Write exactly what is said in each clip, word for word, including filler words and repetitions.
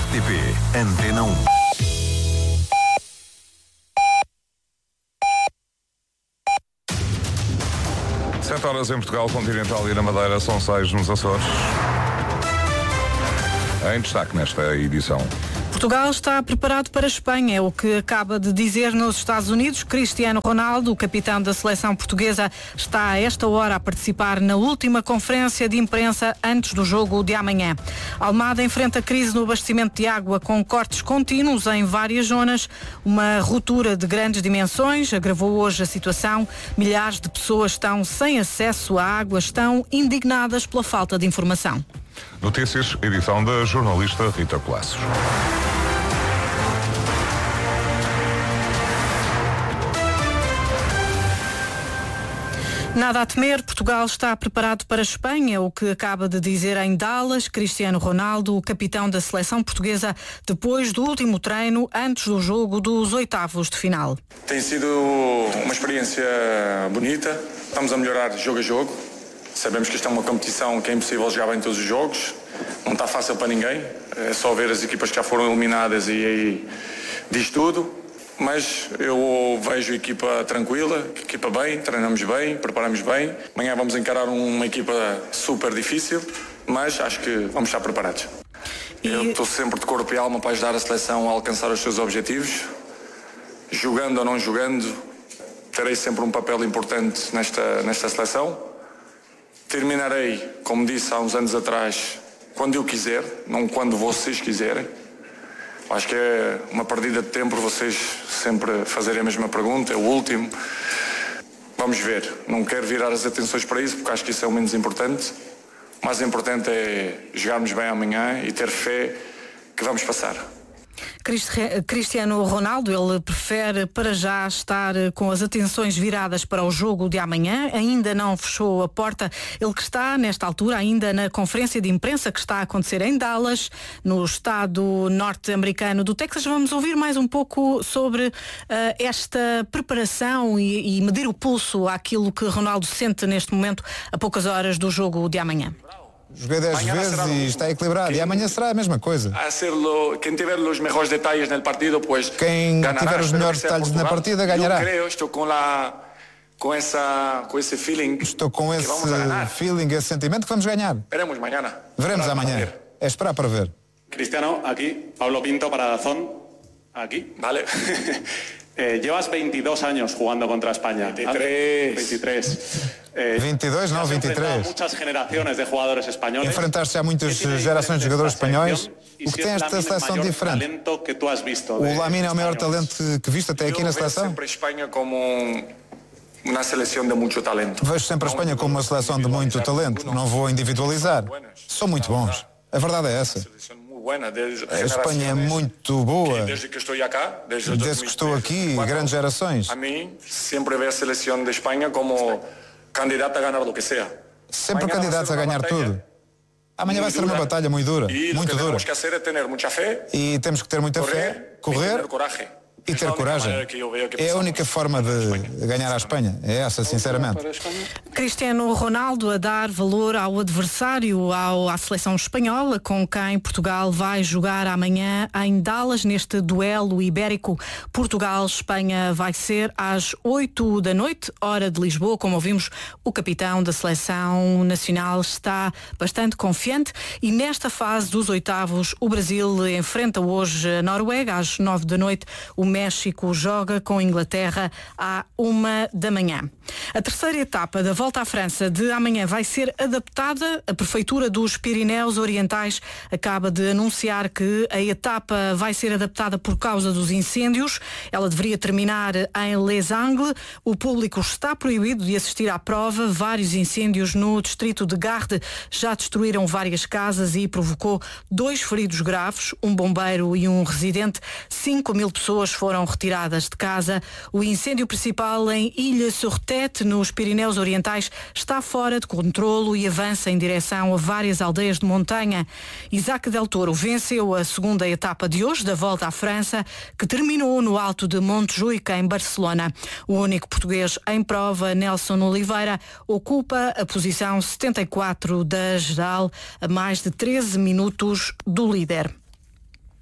T P Antena um. Sete horas em Portugal Continental e na Madeira, são seis nos Açores. Em destaque nesta edição. Portugal está preparado para a Espanha, é o que acaba de dizer nos Estados Unidos. Cristiano Ronaldo, o capitão da seleção portuguesa, está a esta hora a participar na última conferência de imprensa antes do jogo de amanhã. Almada enfrenta crise no abastecimento de água com cortes contínuos em várias zonas. Uma ruptura de grandes dimensões agravou hoje a situação. Milhares de pessoas estão sem acesso à água, estão indignadas pela falta de informação. Notícias, edição da jornalista Rita Colasso. Nada a temer, Portugal está preparado para a Espanha, o que acaba de dizer em Dallas Cristiano Ronaldo, o capitão da seleção portuguesa, depois do último treino antes do jogo dos oitavos de final. Tem sido uma experiência bonita, estamos a melhorar jogo a jogo. Sabemos que isto é uma competição que é impossível jogar bem todos os jogos, não está fácil para ninguém, é só ver as equipas que já foram eliminadas e aí diz tudo. Mas eu vejo a equipa tranquila, a equipa bem, treinamos bem, preparamos bem. Amanhã vamos encarar uma equipa super difícil, mas acho que vamos estar preparados. E... Eu estou sempre de corpo e alma para ajudar a seleção a alcançar os seus objetivos. Jogando ou não jogando, terei sempre um papel importante nesta, nesta seleção. Terminarei, como disse há uns anos atrás, quando eu quiser, não quando vocês quiserem. Acho que é uma perdida de tempo vocês sempre fazerem a mesma pergunta, é o último. Vamos ver, não quero virar as atenções para isso, porque acho que isso é o menos importante. O mais importante é jogarmos bem amanhã e ter fé que vamos passar. Cristiano Ronaldo, ele prefere para já estar com as atenções viradas para o jogo de amanhã, ainda não fechou a porta, ele que está nesta altura ainda na conferência de imprensa que está a acontecer em Dallas, no estado norte-americano do Texas. Vamos ouvir mais um pouco sobre uh, esta preparação e, e medir o pulso àquilo que Ronaldo sente neste momento a poucas horas do jogo de amanhã. Joguei dez vezes e está equilibrado. E amanhã será a mesma coisa. Quem tiver os melhores detalhes no partido, pues Quem tiver os melhores detalhes na partida ganhará. Eu estou com la, com essa, com esse feeling. Estou com esse feeling, esse sentimento que vamos ganhar. Veremos amanhã. Veremos amanhã. É esperar para ver. Cristiano, aqui, Pablo Pinto para Dazón. Aquí. Vale. eh, llevas veintidós años jugando contra España. veintitrés. veintitrés. Eh, vinte e dois, não, vinte e três. Muitas gerações de jogadores espanhóis. Enfrentaste já muitas gerações de jogadores espanhóis. O que tem esta seleção diferente? O Lamine é o maior talento que viste até aqui na seleção? Eu vejo sempre a Espanha como uma seleção de muito talento. Vejo sempre a Espanha como uma seleção de muito talento. Não vou individualizar. São muito bons. A verdade é essa. A Espanha é muito boa. Desde que estou aqui, desde, desde que estou aqui, grandes gerações. A mim, sempre vejo a seleção de Espanha como candidata a ganhar o que seja. Sempre candidatos a ganhar tudo. Amanhã vai ser uma batalha muito dura, muito dura. E temos que ter muita fé, correr e ter coragem. É a única forma de ganhar a Espanha. É essa, sinceramente. Cristiano Ronaldo a dar valor ao adversário, ao, à seleção espanhola, com quem Portugal vai jogar amanhã em Dallas, neste duelo ibérico. Portugal-Espanha vai ser às oito da noite, hora de Lisboa. Como ouvimos, o capitão da seleção nacional está bastante confiante. E nesta fase dos oitavos, o Brasil enfrenta hoje a Noruega às nove da noite. O México joga com a Inglaterra à uma da manhã. A terceira etapa da Volta à França de amanhã vai ser adaptada. A Prefeitura dos Pirineus Orientais acaba de anunciar que a etapa vai ser adaptada por causa dos incêndios. Ela deveria terminar em Les Angles. O público está proibido de assistir à prova. Vários incêndios no distrito de Garde já destruíram várias casas e provocou dois feridos graves, um bombeiro e um residente. Cinco mil pessoas foram retiradas de casa. O incêndio principal em Ilha-sur-Tête, nos Pirineus Orientais, está fora de controlo e avança em direção a várias aldeias de montanha. Isaac Del Toro venceu a segunda etapa de hoje da Volta à França, que terminou no alto de Montjuic, em Barcelona. O único português em prova, Nelson Oliveira, ocupa a posição setenta e quatro da geral, a mais de treze minutos do líder.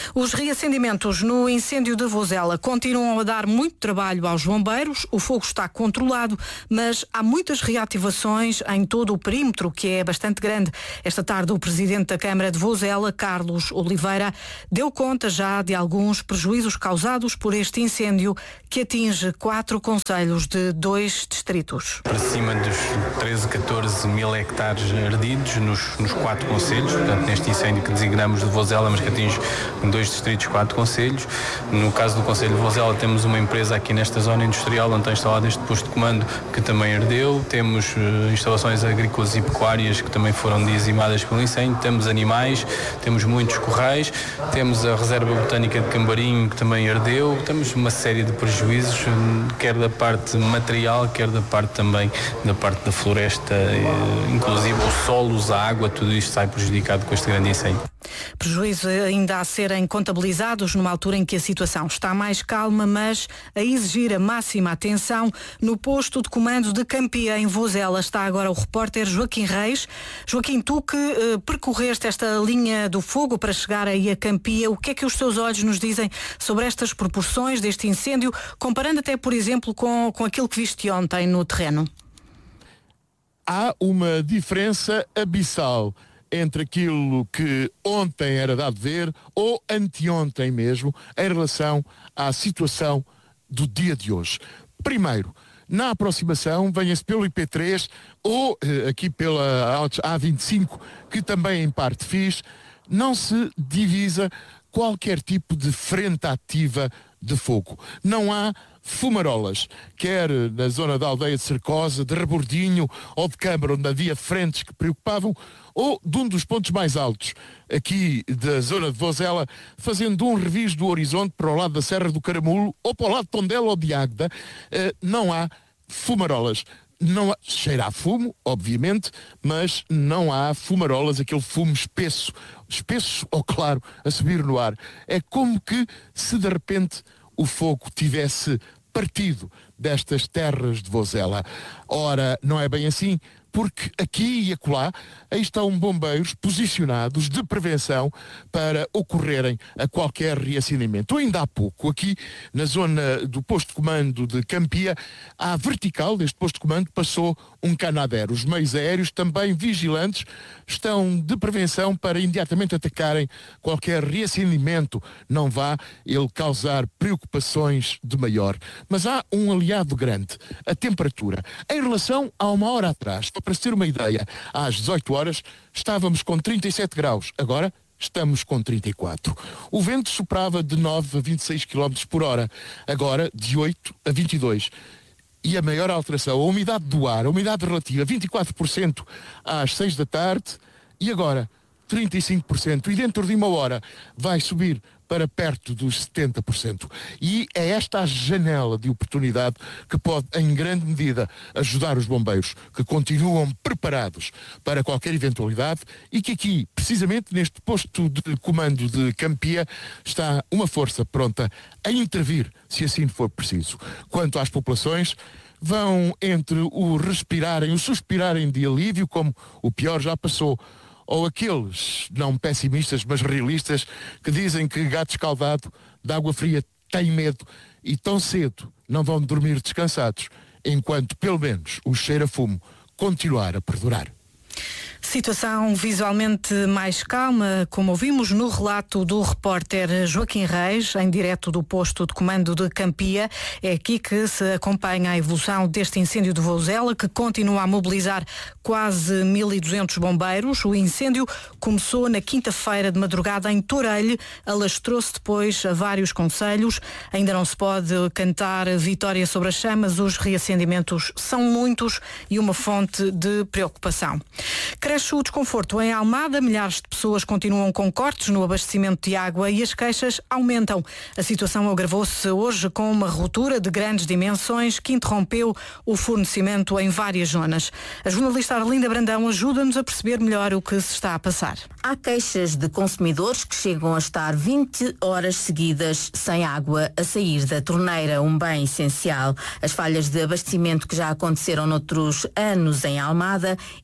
Os reacendimentos no incêndio de Vozela continuam a dar muito trabalho aos bombeiros. O fogo está controlado, mas há muitas reativações em todo o perímetro, que é bastante grande. Esta tarde, o presidente da Câmara de Vozela, Carlos Oliveira, deu conta já de alguns prejuízos causados por este incêndio que atinge quatro concelhos de dois distritos. Para cima dos treze, catorze mil hectares ardidos nos, nos quatro concelhos, portanto, neste incêndio que designamos de Vozela, mas que atinge dois distritos, quatro concelhos. No caso do concelho de Vozela, temos uma empresa aqui nesta zona industrial onde está instalado este posto de comando que também ardeu. Temos uh, instalações agrícolas e pecuárias que também foram dizimadas pelo incêndio. Temos animais, temos muitos corrais, temos a reserva botânica de Cambarim que também ardeu. Temos uma série de prejuízos, quer da parte material, quer da parte também da parte da floresta, uh, inclusive os solos, a água, tudo isto sai prejudicado com este grande incêndio. Prejuízos ainda a serem contabilizados numa altura em que a situação está mais calma, mas a exigir a máxima atenção. No posto de comando de Campia, em Vozela, está agora o repórter Joaquim Reis. Joaquim, tu que uh, percorreste esta linha do fogo para chegar aí a Campia, o que é que os teus olhos nos dizem sobre estas proporções deste incêndio, comparando até, por exemplo, com, com aquilo que viste ontem no terreno? Há uma diferença abissal entre aquilo que ontem era dado a ver ou anteontem mesmo em relação à situação do dia de hoje. Primeiro, na aproximação, venha-se pelo I P três ou eh, aqui pela A vinte e cinco, que também em parte fiz, não se divisa qualquer tipo de frente ativa de fogo. Não há fumarolas, quer na zona da aldeia de Cercosa, de Rebordinho ou de Câmara, onde havia frentes que preocupavam, ou de um dos pontos mais altos, aqui da zona de Vozela, fazendo um reviso do horizonte para o lado da Serra do Caramulo, ou para o lado de Tondela ou de Águeda, eh, não há fumarolas. Não há, cheira a fumo, obviamente, mas não há fumarolas, aquele fumo espesso, espesso ou claro, a subir no ar. É como que se de repente o fogo tivesse partido destas terras de Vozela. Ora, não é bem assim, porque aqui e acolá aí estão bombeiros posicionados de prevenção para ocorrerem a qualquer reacendimento. Ainda há pouco, aqui na zona do posto de comando de Campia, à vertical deste posto de comando passou um Canadair. Os meios aéreos, também vigilantes, estão de prevenção para imediatamente atacarem qualquer reacendimento. Não vá ele causar preocupações de maior. Mas há um aliado grande, a temperatura. Em relação a uma hora atrás, para se ter uma ideia, às dezoito horas estávamos com trinta e sete graus, agora estamos com trinta e quatro. O vento soprava de nove a vinte e seis quilómetros por hora, agora de oito a vinte e dois. E a maior alteração, a umidade do ar, a umidade relativa, vinte e quatro por cento às seis da tarde e agora trinta e cinco por cento. E dentro de uma hora vai subir para perto dos setenta por cento. E é esta a janela de oportunidade que pode, em grande medida, ajudar os bombeiros, que continuam preparados para qualquer eventualidade e que aqui, precisamente neste posto de comando de Campia, está uma força pronta a intervir, se assim for preciso. Quanto às populações, vão entre o respirarem, o suspirarem de alívio, como o pior já passou, ou aqueles, não pessimistas, mas realistas, que dizem que gato escaldado de água fria tem medo e tão cedo não vão dormir descansados, enquanto pelo menos o cheiro a fumo continuar a perdurar. Situação visualmente mais calma, como ouvimos no relato do repórter Joaquim Reis, em direto do posto de comando de Campia. É aqui que se acompanha a evolução deste incêndio de Vozela, que continua a mobilizar quase mil e duzentos bombeiros. O incêndio começou na quinta-feira de madrugada em Torelho, alastrou-se depois a vários concelhos. Ainda não se pode cantar vitória sobre as chamas, os reacendimentos são muitos e uma fonte de preocupação. Cresce o desconforto em Almada, milhares de pessoas continuam com cortes no abastecimento de água e as queixas aumentam. A situação agravou-se hoje com uma ruptura de grandes dimensões que interrompeu o fornecimento em várias zonas. A jornalista Arlinda Brandão ajuda-nos a perceber melhor o que se está a passar. Há queixas de consumidores que chegam a estar vinte horas seguidas sem água a sair da torneira, um bem essencial. As falhas de abastecimento que já aconteceram noutros anos em Almada, este ano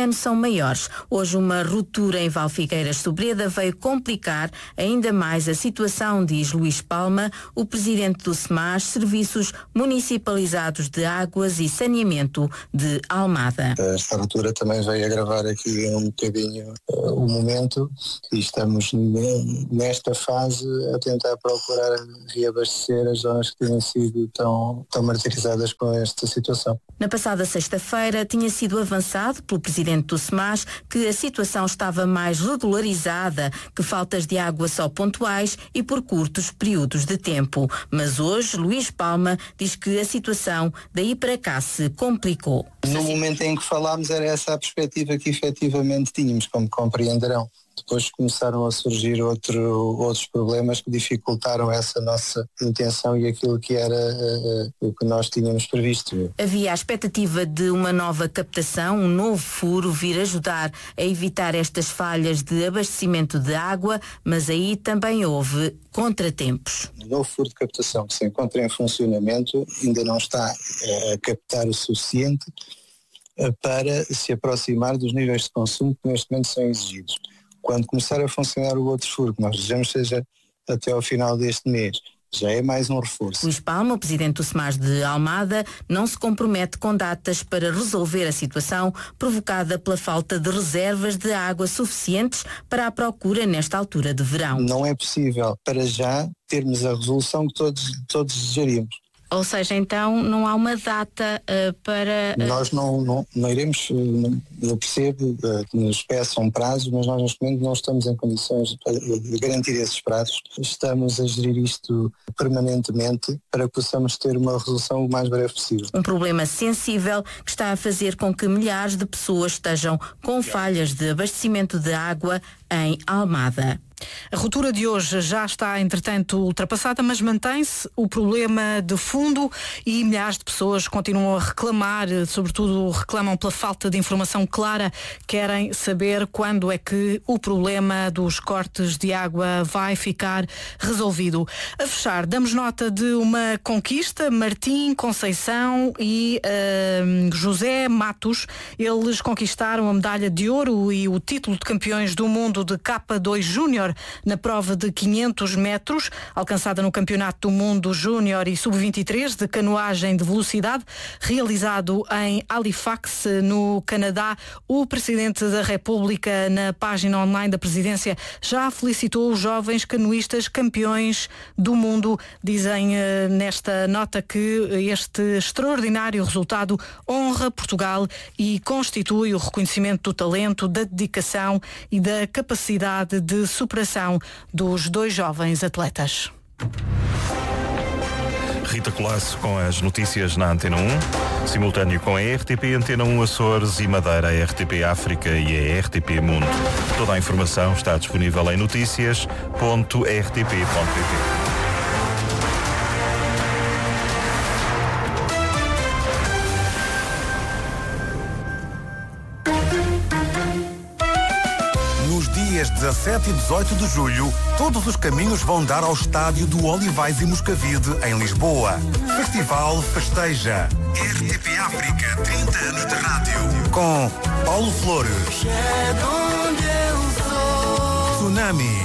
ano são maiores. Hoje uma ruptura em Valfigueiras Sobreda veio complicar ainda mais a situação, diz Luís Palma, o presidente do SEMAS, Serviços Municipalizados de Águas e Saneamento de Almada. Esta ruptura também veio agravar aqui um bocadinho uh, o momento e estamos nesta fase a tentar procurar reabastecer as zonas que têm sido tão, tão martirizadas com esta situação. Na passada sexta-feira tinha sido avançado pelo presidente do SEMAS que a situação estava mais regularizada, que faltas de água só pontuais e por curtos períodos de tempo. Mas hoje Luís Palma diz que a situação daí para cá se complicou. No momento em que falámos era essa a perspectiva que efetivamente tínhamos, como compreenderão. Depois começaram a surgir outro, outros problemas que dificultaram essa nossa intenção e aquilo que era uh, o que nós tínhamos previsto. Havia a expectativa de uma nova captação, um novo furo vir ajudar a evitar estas falhas de abastecimento de água, mas aí também houve contratempos. O novo furo de captação que se encontra em funcionamento ainda não está uh, a captar o suficiente uh, para se aproximar dos níveis de consumo que neste momento são exigidos. Quando começar a funcionar o outro furo, que nós desejamos seja até ao final deste mês, já é mais um reforço. Luís Palma, o presidente do SEMAS de Almada, não se compromete com datas para resolver a situação provocada pela falta de reservas de água suficientes para a procura nesta altura de verão. Não é possível, para já, termos a resolução que todos, todos desejaríamos. Ou seja, então não há uma data uh, para... Uh... Nós não, não, não iremos, uh, eu percebo uh, que nos peçam prazos, mas nós neste momento não estamos em condições de garantir esses prazos. Estamos a gerir isto permanentemente para que possamos ter uma resolução o mais breve possível. Um problema sensível que está a fazer com que milhares de pessoas estejam com falhas de abastecimento de água em Almada. A ruptura de hoje já está, entretanto, ultrapassada, mas mantém-se o problema de fundo e milhares de pessoas continuam a reclamar, sobretudo reclamam pela falta de informação clara, querem saber quando é que o problema dos cortes de água vai ficar resolvido. A fechar, damos nota de uma conquista, Martim, Conceição e uh, José Matos, eles conquistaram a medalha de ouro e o título de campeões do mundo de K dois Júnior na prova de quinhentos metros, alcançada no Campeonato do Mundo Júnior e sub vinte e três de canoagem de velocidade, realizado em Halifax, no Canadá. O Presidente da República, na página online da Presidência, já felicitou os jovens canoístas campeões do mundo. Dizem uh, nesta nota que este extraordinário resultado honra Portugal e constitui o reconhecimento do talento, da dedicação e da capacidade de superação dos dois jovens atletas. Rita Colasso com as notícias na Antena um, simultâneo com a R T P Antena um Açores e Madeira, a R T P África e a R T P Mundo. Toda a informação está disponível em notícias ponto r t p ponto p t. Dias dezassete e dezoito de julho, todos os caminhos vão dar ao estádio do Olivais e Moscavide, em Lisboa. Festival Festeja. R T P África, trinta anos de rádio. Com Paulo Flores, Tsunami,